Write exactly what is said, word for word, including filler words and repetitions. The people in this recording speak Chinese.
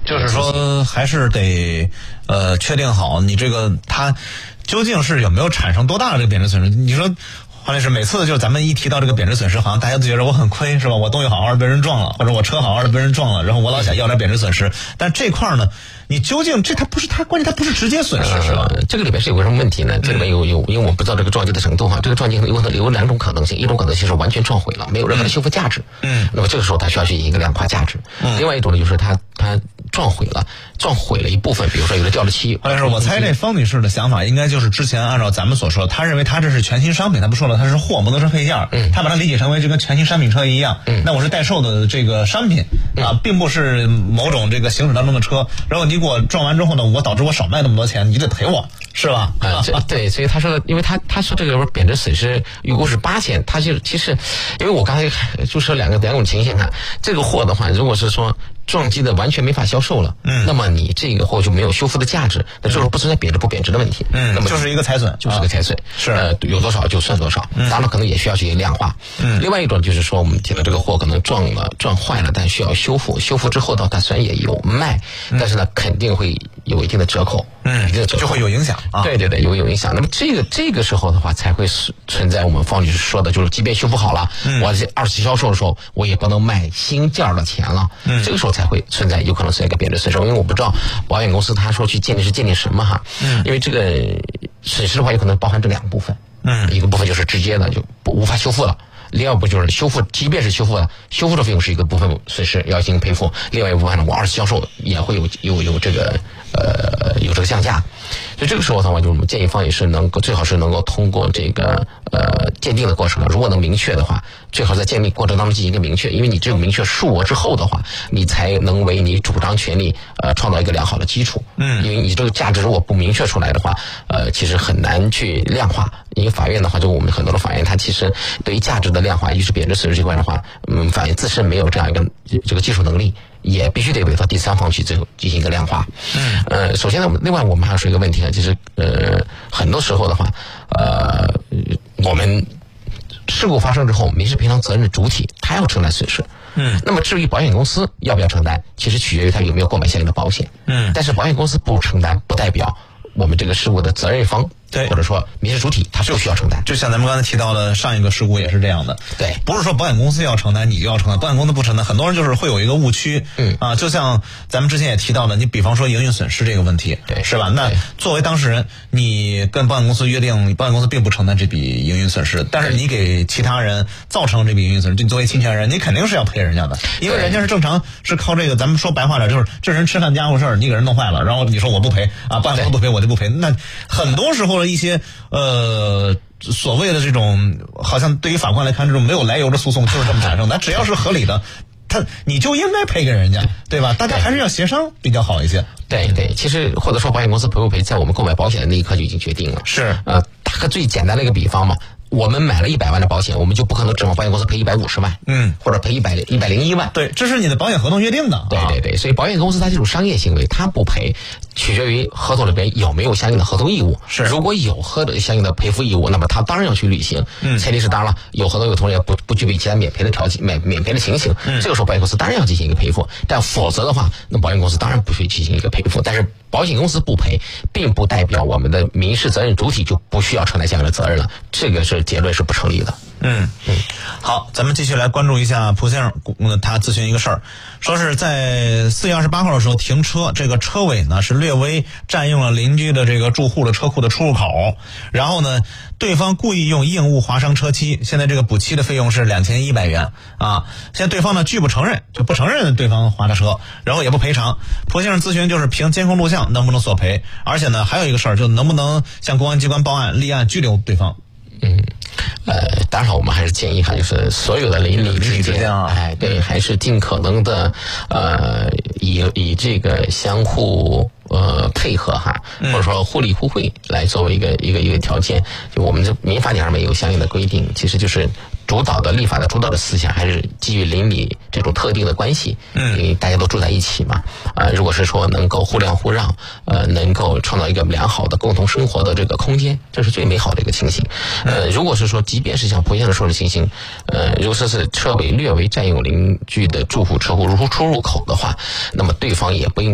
就是说还是得呃确定好你这个它究竟是有没有产生多大的这个贬值损失。你说黄律师，每次就咱们一提到这个贬值损失，好像大家都觉得我很亏，是吧？我东西好好的被人撞了，或者我车好好的被人撞了，然后我老想要点贬值损失。但这块呢，你究竟这它不是它关键，它不是直接损失，是吧？ 呃、这个里边是有个什么问题呢？这里边有有，因为我们不知道这个撞击的程度哈，这个撞击有有两种可能性，一种可能性是完全撞毁了，没有任何的修复价值。嗯，那么这个时候它需要去进行一个量化价值。嗯，另外一种呢，就是它它撞毁了，撞毁了一部分，比如说有的掉了漆。 但是我猜这方女士的想法应该就是之前按照咱们所说，她认为她这是全新商品，她不说了，它是货，摩托车配件，嗯，她把它理解成为这跟全新商品车一样，嗯，那我是代售的这个商品啊，并不是某种这个行驶当中的车。然后你给我撞完之后呢，我导致我少卖那么多钱，你得赔我，是吧？ 啊，这对，所以他说的，因为他他说这个贬值损失预估是八千，他就其实，因为我刚才就说两个两种情形啊，这个货的话，如果是说撞击的完全没法销售了，嗯，那么你这个货就没有修复的价值，那这时候不存在贬值不贬值的问题， 嗯，那么就是一个财损， 就是个财损， 是呃有多少就算多少，当然可能也需要进行量化，嗯，另外一种就是说我们提到这个货可能撞了撞坏了，但需要修复，修复之后呢，它虽然也有卖，但是呢肯定会有一定的折扣， 嗯，就会有影响啊， 对对对，有有影响。那么这个这个时候的话，才会存在我们方女士说的，就是即便修复好了，嗯，我这二次销售的时候，我也不能卖新件的钱了，嗯，这个时候才会存在有可能是一个贬值损失。因为我不知道保险公司他说去鉴定是鉴定什么哈，嗯，因为这个损失的话有可能包含这两部分，嗯，一个部分就是直接的就无法修复了。另外一部分就是修复，即便是修复了，修复的费用是一个部分损失要进行赔付，另外一部分呢，我二次销售也会有有有这个呃有这个降价，所以这个时候的话，就是我们建议方也是能够最好是能够通过这个呃鉴定的过程，如果能明确的话，最好在鉴定过程当中进行一个明确，因为你只有明确数额之后的话，你才能为你主张权利呃创造一个良好的基础。嗯，因为你这个价值如果不明确出来的话，呃，其实很难去量化。因为法院的话，就我们很多的法院，它其实对于价值的量化，一是贬值损失这块的话，嗯，法院自身没有这样一个这个技术能力，也必须得委托第三方去进进行一个量化。嗯，呃，首先呢，另外我们还说一个问题啊，就是呃，很多时候的话，呃，我们事故发生之后，民事赔偿责任的主体他要承担损失。嗯，那么至于保险公司要不要承担，其实取决于他有没有购买相应的保险。嗯，但是保险公司不承担，不代表我们这个事故的责任方，对，或者说民事主体，他不需要承担。 就像咱们刚才提到的上一个事故也是这样的， 对， 不是说保险公司要承担，你就要承担，保险公司不承担，很多人就是会有一个误区，嗯啊，就像咱们之前也提到的，你比方说营运损失这个问题， 对， 是吧？那作为当事人，你跟保险公司约定，保险公司并不承担这笔营运损失，但是你给其他人造成这笔营运损失，你作为侵权人，你肯定是要赔人家的，因为人家是正常是靠这个，咱们说白话点，就是这人吃饭家伙事儿，你给人弄坏了，然后你说我不赔啊，保险公司不赔我就不赔，那很多时候的一些呃所谓的这种，好像对于法官来看，这种没有来由的诉讼就是这么产生的。只要是合理的，他你就应该赔给人家，对吧？大家还是要协商比较好一些。 对对，其实或者说保险公司赔不赔，在我们购买保险的那一刻就已经决定了。 是， 呃，打个最简单的一个比方嘛。我们买了一百万的保险，我们就不可能指望保险公司赔一百五十万，嗯，或者赔一百一百零一万。 对，这是你的保险合同约定的。 对对对，所以保险公司它这种商业行为，它不赔，取决于合同里边有没有相应的合同义务。 是， 如果有合的相应的赔付义务，那么它当然要去履行。嗯，前提是当然了，有合同有同也不不具备其他免赔的条件、免免赔的情形。嗯，这个时候保险公司当然要进行一个赔付，但否则的话，那保险公司当然不会进行一个赔付。但是保险公司不赔，并不代表我们的民事责任主体就不需要承担相应的责任了。这个是结论是不成立的。 嗯嗯，好，咱们继续来关注一下蒲先生，他咨询一个事儿，说是在四月二十八号的时候停车，这个车尾呢是略微占用了邻居的这个住户的车库的出入口，然后呢，对方故意用硬物划伤车漆，现在这个补漆的费用是两千一百元啊。现在对方呢拒不承认，就不承认对方划的车，然后也不赔偿。蒲先生咨询就是凭监控录像能不能索赔，而且呢还有一个事儿，就能不能向公安机关报案立案拘留对方。 嗯，呃，当然我们还是建议哈，就是所有的邻里之间， 啊， 哎，对，还是尽可能的，呃，以以这个相互呃配合哈，或者说互利互惠来作为一个一个一个条件。就我们这民法典上面有相应的规定，其实就是主导的立法的主导的思想还是基于邻里这种特定的关系，嗯，因为大家都住在一起嘛，啊、呃，如果是说能够互谅互让，呃，能够创造一个良好的共同生活的这个空间，这是最美好的一个情形。呃，如果是说，即便是像蒲先生说的情形，呃，如果说是车尾略微占用邻居的住户车库如出入口的话，那么对方也不应